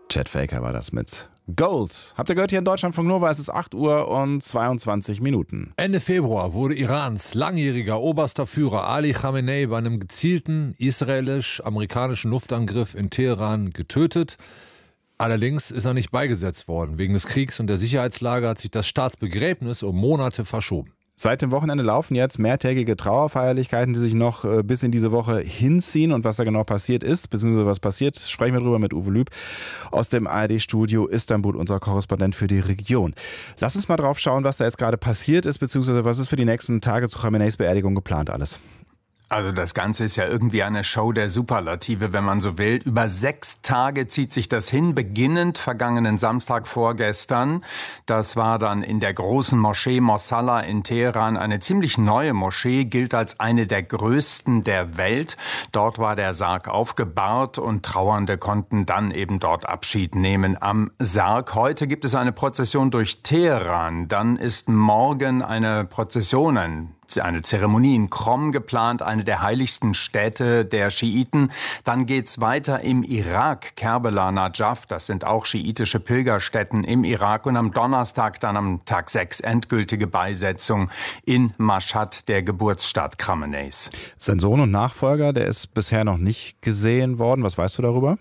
Chet Faker war das mit Gold. Habt ihr gehört, hier in Deutschlandfunk Nova, es ist 8 Uhr und 22 Minuten. Ende Februar wurde Irans langjähriger oberster Führer Ali Khamenei bei einem gezielten israelisch-amerikanischen Luftangriff in Teheran getötet. Allerdings ist er nicht beigesetzt worden. Wegen des Kriegs und der Sicherheitslage hat sich das Staatsbegräbnis um Monate verschoben. Seit dem Wochenende laufen jetzt mehrtägige Trauerfeierlichkeiten, die sich noch bis in diese Woche hinziehen. Und was da genau passiert ist, beziehungsweise was passiert, sprechen wir drüber mit Uwe Lüb aus dem ARD-Studio Istanbul, unser Korrespondent für die Region. Lass uns mal drauf schauen, was da jetzt gerade passiert ist, beziehungsweise was ist für die nächsten Tage zu Khameneis Beerdigung geplant alles. Also das Ganze ist ja irgendwie eine Show der Superlative, wenn man so will. Über 6 Tage zieht sich das hin, beginnend vergangenen Samstag vorgestern. Das war dann in der großen Moschee Mosalla in Teheran, eine ziemlich neue Moschee, gilt als eine der größten der Welt. Dort war der Sarg aufgebahrt und Trauernde konnten dann eben dort Abschied nehmen am Sarg. Heute gibt es eine Prozession durch Teheran. Dann ist morgen eine Prozession, eine Zeremonie in Qom geplant, eine der heiligsten Städte der Schiiten. Dann geht's weiter im Irak, Kerbela, Najaf, das sind auch schiitische Pilgerstätten im Irak. Und am Donnerstag, dann am Tag 6, endgültige Beisetzung in Mashhad, der Geburtsstadt Khameneis. Sein Sohn und Nachfolger, der ist bisher noch nicht gesehen worden. Was weißt du darüber?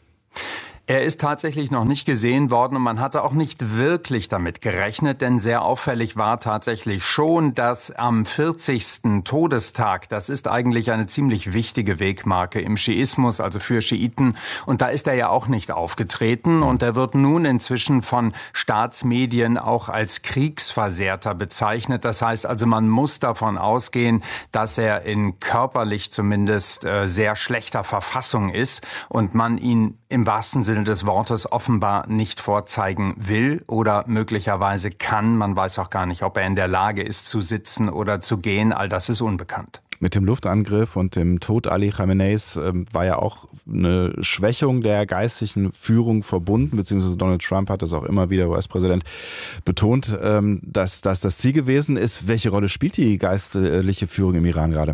Er ist tatsächlich noch nicht gesehen worden und man hatte auch nicht wirklich damit gerechnet, denn sehr auffällig war tatsächlich schon, dass am 40. Todestag, das ist eigentlich eine ziemlich wichtige Wegmarke im Schiismus, also für Schiiten, und da ist er ja auch nicht aufgetreten und er wird nun inzwischen von Staatsmedien auch als Kriegsversehrter bezeichnet. Das heißt also, man muss davon ausgehen, dass er in körperlich zumindest sehr schlechter Verfassung ist und man ihn im wahrsten Sinne des Wortes offenbar nicht vorzeigen will oder möglicherweise kann. Man weiß auch gar nicht, ob er in der Lage ist zu sitzen oder zu gehen. All das ist unbekannt. Mit dem Luftangriff und dem Tod Ali Khameneis war ja auch eine Schwächung der geistlichen Führung verbunden, beziehungsweise Donald Trump hat das auch immer wieder, US-Präsident, betont, dass das das Ziel gewesen ist. Welche Rolle spielt die geistliche Führung im Iran gerade?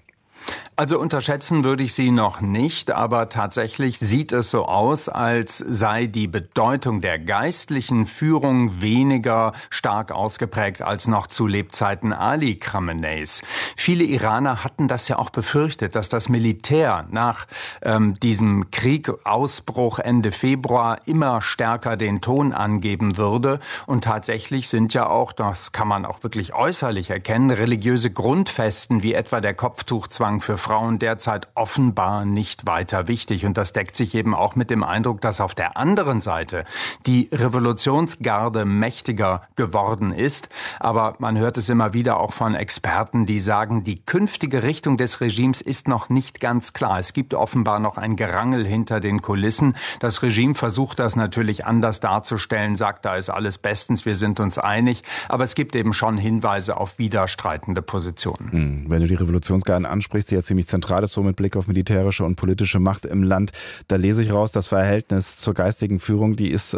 Also unterschätzen würde ich sie noch nicht, aber tatsächlich sieht es so aus, als sei die Bedeutung der geistlichen Führung weniger stark ausgeprägt als noch zu Lebzeiten Ali Khameneis. Viele Iraner hatten das ja auch befürchtet, dass das Militär nach diesem Kriegausbruch Ende Februar immer stärker den Ton angeben würde. Und tatsächlich sind ja auch, das kann man auch wirklich äußerlich erkennen, religiöse Grundfesten wie etwa der Kopftuchzwang für Frauen derzeit offenbar nicht weiter wichtig. Und das deckt sich eben auch mit dem Eindruck, dass auf der anderen Seite die Revolutionsgarde mächtiger geworden ist. Aber man hört es immer wieder auch von Experten, die sagen, die künftige Richtung des Regimes ist noch nicht ganz klar. Es gibt offenbar noch ein Gerangel hinter den Kulissen. Das Regime versucht das natürlich anders darzustellen, sagt, da ist alles bestens, wir sind uns einig. Aber es gibt eben schon Hinweise auf widerstreitende Positionen. Wenn du die Revolutionsgarden ansprichst, die ja ziemlich zentral ist, so mit Blick auf militärische und politische Macht im Land, da lese ich raus, das Verhältnis zur geistigen Führung, die ist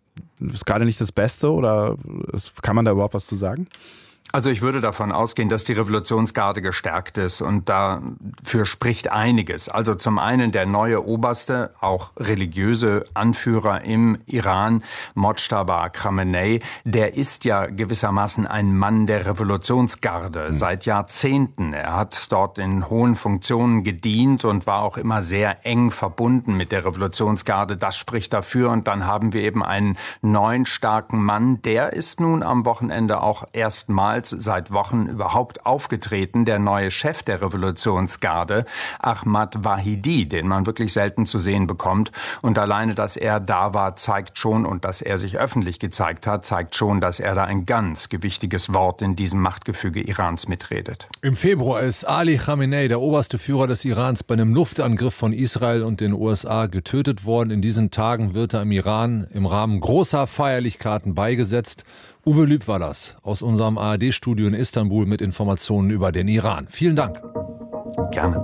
gerade nicht das Beste, oder kann man da überhaupt was zu sagen? Also ich würde davon ausgehen, dass die Revolutionsgarde gestärkt ist und dafür spricht einiges. Also zum einen der neue oberste, auch religiöse Anführer im Iran, Mojtaba Khamenei, der ist ja gewissermaßen ein Mann der Revolutionsgarde seit Jahrzehnten. Er hat dort in hohen Funktionen gedient und war auch immer sehr eng verbunden mit der Revolutionsgarde. Das spricht dafür. Und dann haben wir eben einen neuen starken Mann. Der ist nun am Wochenende auch erstmals seit Wochen überhaupt aufgetreten, der neue Chef der Revolutionsgarde, Ahmad Vahidi, den man wirklich selten zu sehen bekommt. Und alleine, dass er da war, zeigt schon, und dass er sich öffentlich gezeigt hat, zeigt schon, dass er da ein ganz gewichtiges Wort in diesem Machtgefüge Irans mitredet. Im Februar ist Ali Khamenei, der oberste Führer des Irans, bei einem Luftangriff von Israel und den USA getötet worden. In diesen Tagen wird er im Iran im Rahmen großer Feierlichkeiten beigesetzt. Uwe Lüb war das aus unserem ARD-Studio in Istanbul mit Informationen über den Iran. Vielen Dank. Gerne.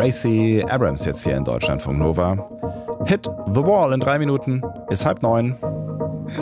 Gracie Abrams jetzt hier in Deutschlandfunk Nova. Hit the Wall in 3 Minuten ist 8:30.